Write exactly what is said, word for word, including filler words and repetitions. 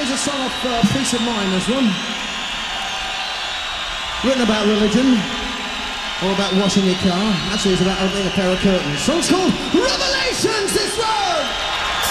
This is a song of uh, Peace of Mind, this one. Written about religion, or about washing your car. Actually, it's about opening a pair of curtains. Song's called Revelations!